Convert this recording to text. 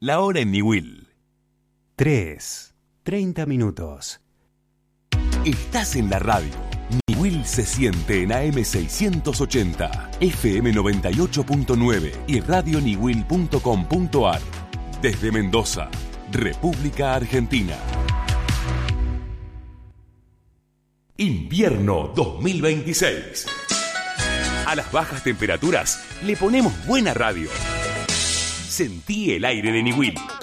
La hora en Niwil. 3:30 minutos. Estás en la radio. Niwil se siente en AM 680, FM 98.9 y radioniwil.com.ar. Desde Mendoza, República Argentina. Invierno 2026. A las bajas temperaturas le ponemos buena radio. Sentí el aire de Niwil.